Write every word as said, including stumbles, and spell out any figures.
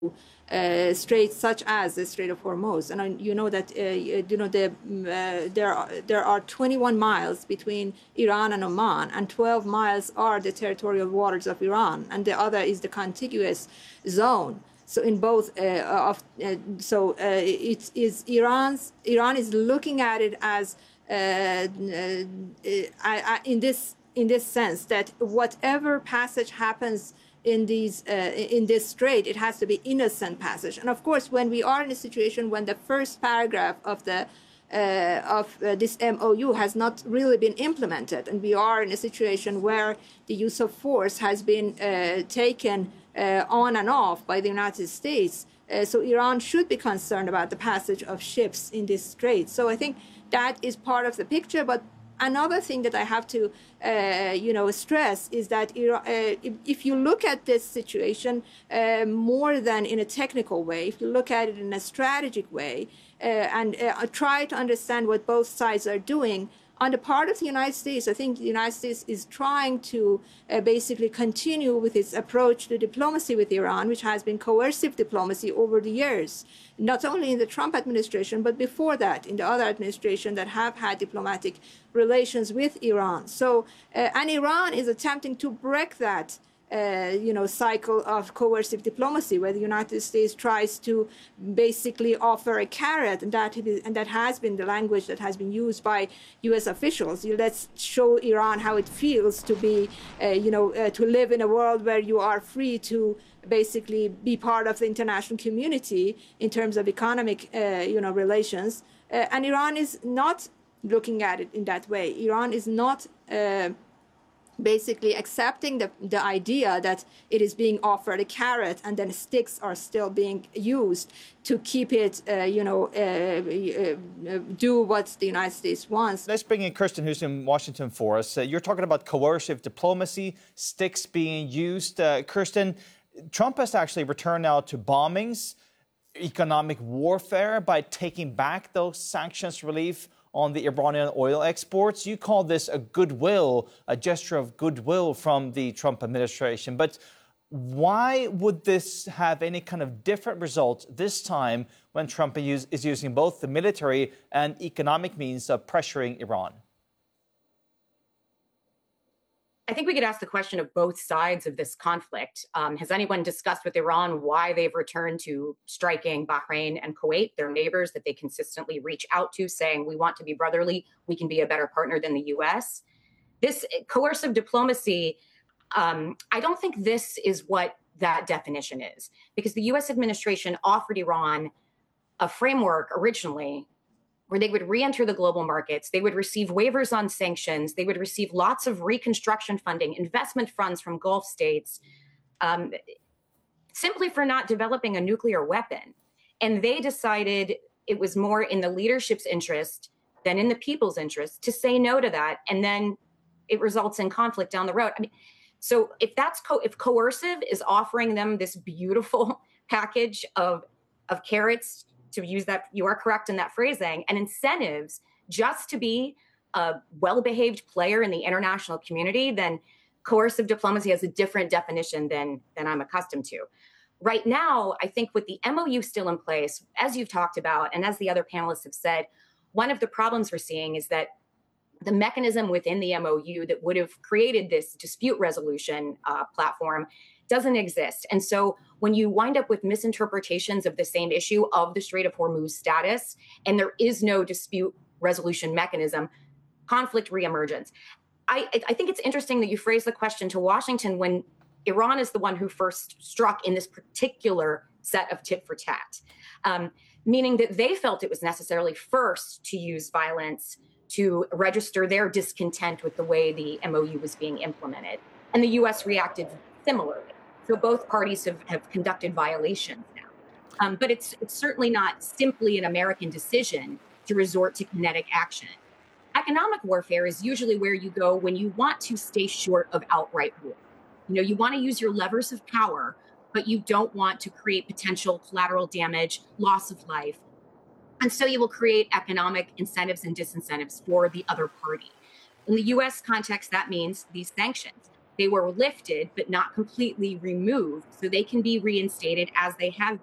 Uh, straits such as the Strait of Hormuz, and uh, you know that uh, you know the uh, there are there are twenty-one miles between Iran and Oman, and twelve miles are the territorial waters of Iran, and the other is the contiguous zone. So in both uh, of uh, so uh, it is Iran's Iran is looking at it as uh, uh, in this in this sense that whatever passage happens in these uh, in this strait, it has to be innocent passage. And of course, when we are in a situation when the first paragraph of the uh, of uh, this M O U has not really been implemented, and we are in a situation where the use of force has been uh, taken uh, on and off by the United States, uh, so Iran should be concerned about the passage of ships in this strait. So I think that is part of the picture, but another thing that I have to, uh, you know, stress is that uh, if, if you look at this situation uh, more than in a technical way, if you look at it in a strategic way, uh, and uh, try to understand what both sides are doing, on the part of the United States, I think the United States is trying to uh, basically continue with its approach to diplomacy with Iran, which has been coercive diplomacy over the years, not only in the Trump administration, but before that, in the other administration that have had diplomatic relations with Iran. So, uh, and Iran is attempting to break that Uh, you know, cycle of coercive diplomacy, where the United States tries to basically offer a carrot, and that is, and that has been the language that has been used by U S officials. You, let's show Iran how it feels to be, uh, you know, uh, to live in a world where you are free to basically be part of the international community in terms of economic, uh, you know, relations. Uh, and Iran is not looking at it in that way. Iran is not Uh, basically accepting the, the idea that it is being offered a carrot and then sticks are still being used to keep it, uh, you know, uh, uh, do what the United States wants. Let's bring in Kirsten, who's in Washington for us. Uh, you're talking about coercive diplomacy, sticks being used. Uh, Kirsten, Trump has actually returned now to bombings, economic warfare by taking back those sanctions relief on the Iranian oil exports. You call this a goodwill, a gesture of goodwill from the Trump administration. But why would this have any kind of different result this time when Trump is using both the military and economic means of pressuring Iran? I think we could ask the question of both sides of this conflict. Um, has anyone discussed with Iran why they've returned to striking Bahrain and Kuwait, their neighbors that they consistently reach out to, saying, we want to be brotherly, we can be a better partner than the U S? This coercive diplomacy, um, I don't think this is what that definition is, because the U S administration offered Iran a framework originally where they would re-enter the global markets, they would receive waivers on sanctions, they would receive lots of reconstruction funding, investment funds from Gulf states, um, simply for not developing a nuclear weapon. And they decided it was more in the leadership's interest than in the people's interest to say no to that, and then it results in conflict down the road. I mean, so if that's co- if coercive is offering them this beautiful package of of carrots, to use that, you are correct in that phrasing, and incentives just to be a well-behaved player in the international community, then coercive diplomacy has a different definition than, than I'm accustomed to. Right now, I think with the M O U still in place, as you've talked about, and as the other panelists have said, one of the problems we're seeing is that the mechanism within the M O U that would have created this dispute resolution uh, platform doesn't exist. And so when you wind up with misinterpretations of the same issue of the Strait of Hormuz status, and there is no dispute resolution mechanism, conflict reemerges. I, I think it's interesting that you phrase the question to Washington when Iran is the one who first struck in this particular set of tit for tat, um, meaning that they felt it was necessarily first to use violence to register their discontent with the way the M O U was being implemented. And the U S reacted similarly. So both parties have, have conducted violations now. Um, but it's, it's certainly not simply an American decision to resort to kinetic action. Economic warfare is usually where you go when you want to stay short of outright war. You know, you want to use your levers of power, but you don't want to create potential collateral damage, loss of life. And so you will create economic incentives and disincentives for the other party. In the U S context, that means these sanctions. they were lifted but not completely removed, so they can be reinstated as they have